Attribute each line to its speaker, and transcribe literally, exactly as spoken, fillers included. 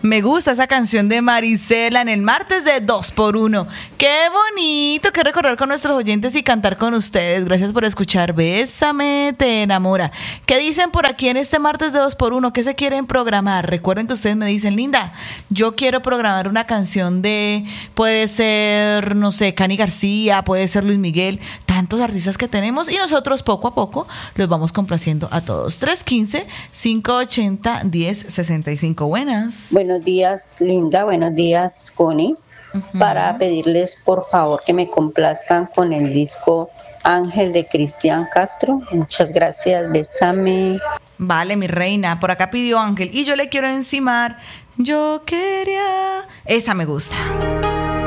Speaker 1: Me gusta esa canción de Marisela en el martes de dos por uno. Qué bonito que recordar con nuestros oyentes y cantar con ustedes. Gracias por escuchar. Bésame, te enamora. ¿Qué dicen por aquí en este martes de dos por uno? ¿Qué se quieren programar? Recuerden que ustedes me dicen, Linda, yo quiero programar una canción de, puede ser, no sé, Cani García, puede ser Luis Miguel, tantos artistas que tenemos y nosotros poco a poco los vamos complaciendo a todos. tres uno cinco, cinco ocho cero, uno cero seis cinco. Buenas.
Speaker 2: Buenos días, Linda. Buenos días, Connie. Uh-huh. Para pedirles, por favor, que me complazcan con el disco Ángel de Cristian Castro. Muchas gracias. Bésame.
Speaker 1: Vale, mi reina. Por acá pidió Ángel. Y yo le quiero encimar. Yo quería... Esa me gusta.